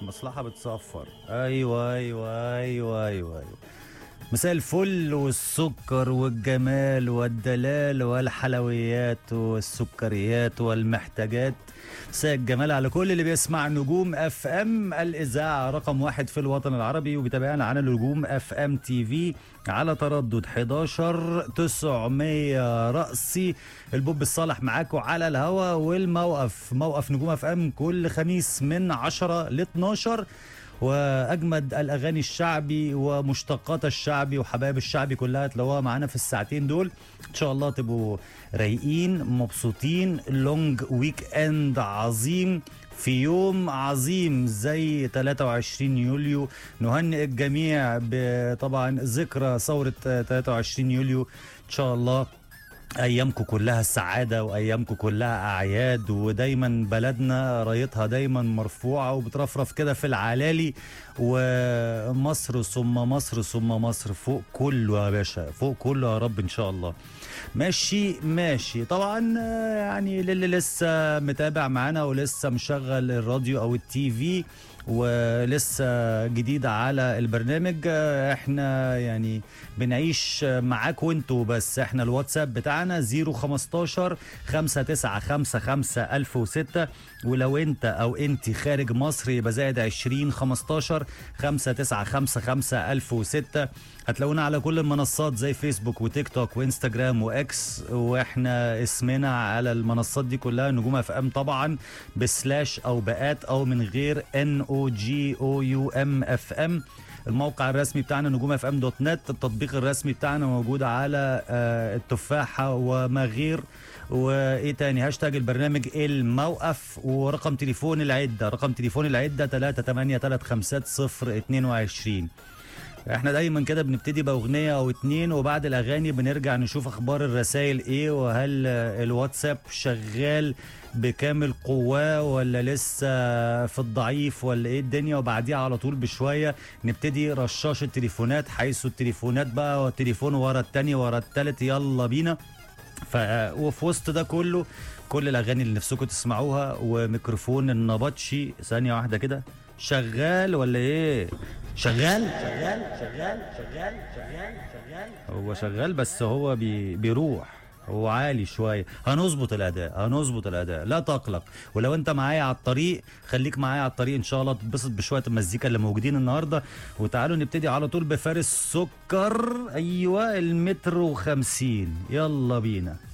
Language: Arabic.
مصلحة بتصفر. ايوه ايوه ايوه ايوه ايوه. مساء الفل والسكر والجمال والدلال والحلويات والسكريات والمحتاجات. مساء الجمال على كل اللي بيسمع نجوم اف ام، الاذاعه رقم 1 في الوطن العربي، وبيتابعنا على نجوم اف ام تي في على تردد 11900 رأسي. البوب الصالح معاكم على الهوا، والموقف موقف نجوم اف ام كل خميس من 10 ل 12، واجمد الاغاني الشعبي ومشتقات الشعبي وحبايب الشعبي كلها تلاقوها معانا في الساعتين دول. ان شاء الله تبقوا رايقين مبسوطين. لونج ويك اند عظيم في يوم عظيم زي 23 يوليو. نهنئ الجميع بطبعا ذكرى ثورة 23 يوليو. ان شاء الله ايامكم كلها السعاده وايامكم كلها اعياد، ودايما بلدنا رايتها دايما مرفوعه وبترفرف كده في العلالي، ومصر ثم مصر ثم مصر فوق كله يا باشا، فوق كله يا رب ان شاء الله. ماشي طبعا. يعني للي لسه متابع معانا ولسه مشغل الراديو او التي في ولسه جديد على البرنامج، احنا يعني بنعيش معاك وانتوا بس. احنا الواتساب بتاعنا 015 5955 1006، ولو انت او انت خارج مصر يبقى زائد 20 15 5955 1006. هتلاقونا على كل المنصات زي فيسبوك وتيك توك وانستجرام واكس، واحنا اسمنا على المنصات دي كلها نجوم اف ام، طبعا بسلاش او بآت او من غير NOGOUM. الموقع الرسمي بتاعنا نجوم اف ام دوت نت. التطبيق الرسمي بتاعنا موجود على التفاحة وما غير. وايه تاني؟ هاشتاج البرنامج الموقف. ورقم تليفون العدة 383530022. احنا دايما كده بنبتدي باغنيه او اتنين، وبعد الاغاني بنرجع نشوف اخبار الرسائل ايه، وهل الواتساب شغال بكامل قواه ولا لسه في الضعيف ولا ايه الدنيا. وبعديها على طول بشويه نبتدي رشاش التليفونات، حيث التليفونات بقى والتليفون ورا التاني ورا التالت. يلا بينا. وفي وسط ده كله كل الاغاني اللي نفسكم تسمعوها. وميكروفون النبطشي ثانيه واحده كده، شغال ولا ايه؟ شغال. هو شغال بس هو بيروح، هو عالي شويه. هنظبط الاداء لا تقلق. ولو انت معايا على الطريق خليك معايا على الطريق، ان شاء الله تتبسط بشويه المزيكا اللي موجودين النهارده. وتعالوا نبتدي على طول بفارس سكر. ايوه المتر و50، يلا بينا.